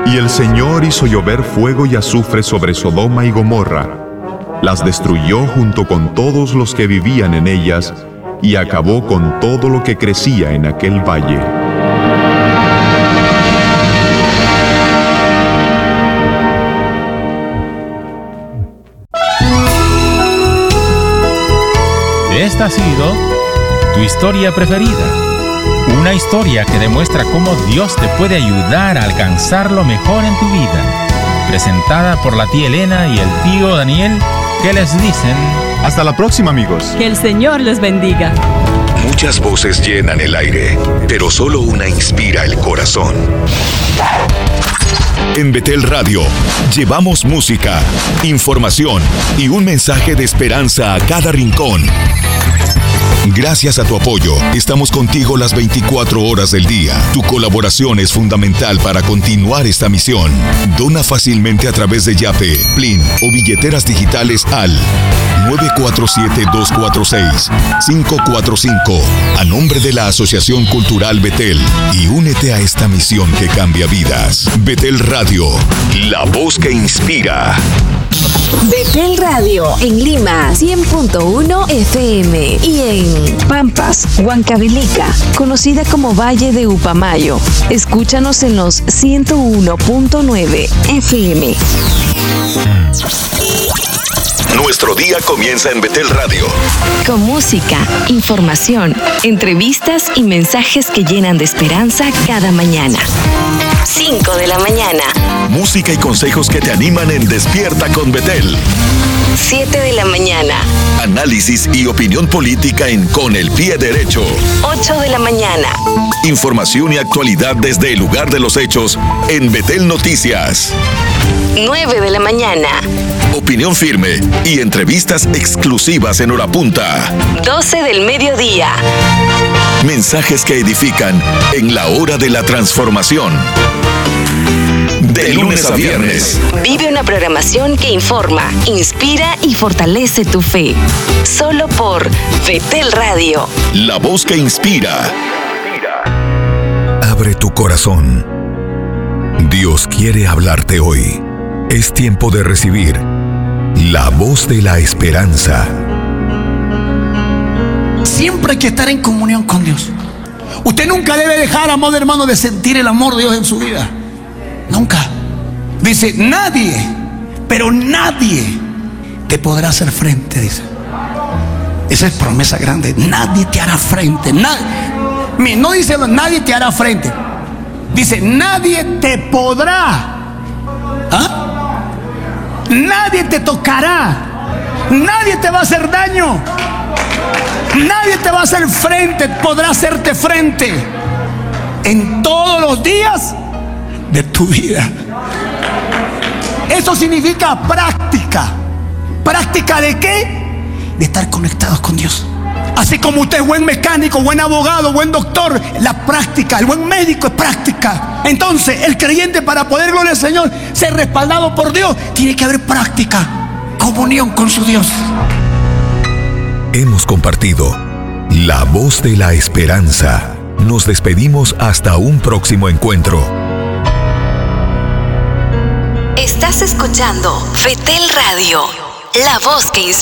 Y el Señor hizo llover fuego y azufre sobre Sodoma y Gomorra, las destruyó junto con todos los que vivían en ellas, y acabó con todo lo que crecía en aquel valle. Esta ha sido tu historia preferida. Una historia que demuestra cómo Dios te puede ayudar a alcanzar lo mejor en tu vida. Presentada por la tía Elena y el tío Daniel, que les dicen: Hasta la próxima, amigos. Que el Señor les bendiga. Muchas voces llenan el aire, pero solo una inspira el corazón. En Betel Radio, llevamos música, información y un mensaje de esperanza a cada rincón. Gracias a tu apoyo, estamos contigo las 24 horas del día. Tu colaboración es fundamental para continuar esta misión. Dona fácilmente a través de Yape, Plin o billeteras digitales al 947-246-545 a nombre de la Asociación Cultural Betel, y únete a esta misión que cambia vidas. Betel Radio, la voz que inspira. Betel Radio en Lima 100.1 FM y en Pampas, Huancavelica, conocida como Valle de Upamayo. Escúchanos en los 101.9 FM. Nuestro día comienza en Betel Radio. Con música, información, entrevistas y mensajes que llenan de esperanza cada mañana. 5 de la mañana. Música y consejos que te animan en Despierta con Betel. 7 de la mañana. Análisis y opinión política en Con el Pie Derecho. 8 de la mañana. Información y actualidad desde el lugar de los hechos en Betel Noticias. 9 de la mañana. Opinión firme y entrevistas exclusivas en hora punta. 12 del mediodía. Mensajes que edifican en la hora de la transformación. De lunes a viernes. Vive una programación que informa, inspira y fortalece tu fe. Solo por Betel Radio. La voz que inspira. Abre tu corazón. Dios quiere hablarte hoy. Es tiempo de recibir la voz de la esperanza. Siempre hay que estar en comunión con Dios. Usted nunca debe dejar, amado hermano, de sentir el amor de Dios en su vida. Nunca. Dice, nadie, pero nadie te podrá hacer frente, dice. Esa es promesa grande. Nadie te hará frente. No dice nadie te hará frente. Dice, nadie te podrá. Nadie te tocará. Nadie te va a hacer daño. Nadie te va a hacer frente, podrá hacerte frente en todos los días de tu vida. Eso significa práctica. ¿Práctica de qué? De estar conectados con Dios. Así como usted es buen mecánico, buen abogado, buen doctor, la práctica, el buen médico es práctica. Entonces, el creyente, para poder, gloria al Señor, ser respaldado por Dios, tiene que haber práctica, comunión con su Dios. Hemos compartido la voz de la esperanza. Nos despedimos hasta un próximo encuentro. Estás escuchando Betel Radio, la voz que inspira.